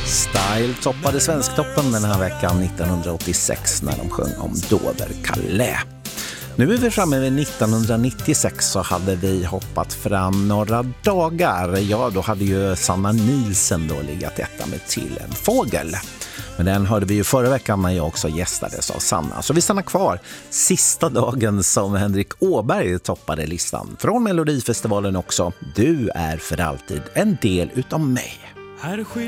Style toppade Svensktoppen den här veckan 1986 när de sjöng om Dover-Calais. Nu är vi framme vid 1996, så hade vi hoppat fram några dagar. Ja, då hade ju Sanna Nielsen då legat etta med Till en fågel. Men den hörde vi ju förra veckan när jag också gästades av Sanna. Så vi stannar kvar sista dagen som Henrik Åberg toppade listan. Från Melodifestivalen också. Du är för alltid en del utav mig. Här